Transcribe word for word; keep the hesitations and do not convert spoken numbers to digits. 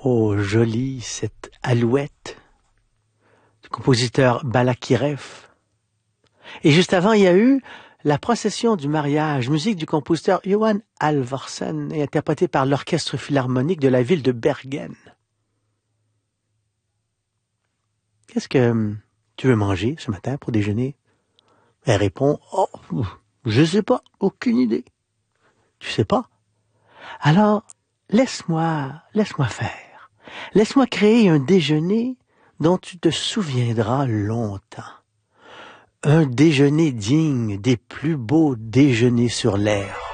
Oh, jolie cette alouette du compositeur Balakirev. Et juste avant, il y a eu la procession du mariage, musique du compositeur Johan Halvorsen et interprétée par l'orchestre philharmonique de la ville de Bergen. Qu'est-ce que tu veux manger ce matin pour déjeuner? Elle répond, oh, je sais pas, aucune idée. Tu sais pas? Alors, laisse-moi, laisse-moi faire. Laisse-moi créer un déjeuner dont tu te souviendras longtemps. Un déjeuner digne des plus beaux déjeuners sur l'air.